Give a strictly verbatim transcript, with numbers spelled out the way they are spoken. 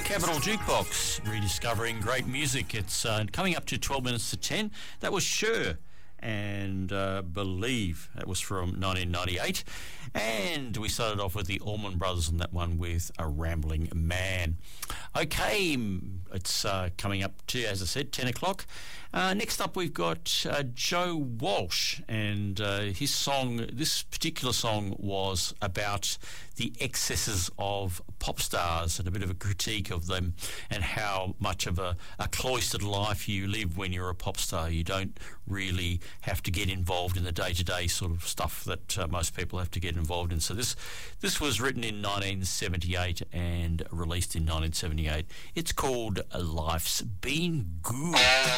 Capital Jukebox, rediscovering great music. It's uh, coming up to twelve minutes to ten. That was Sure and uh, Believe. That was from nineteen ninety-eight. And we started off with the Allman Brothers on that one with A Rambling Man. Okay, it's uh, coming up to, as I said, ten o'clock. Uh, next up, we've got uh, Joe Walsh, and uh, his song, this particular song was about the excesses of pop stars and a bit of a critique of them and how much of a, a cloistered life you live when you're a pop star. You don't really have to get involved in the day-to-day sort of stuff that uh, most people have to get involved in. So this this was written in nineteen seventy-eight and released in nineteen seventy-eight. It's called Life's Been Good.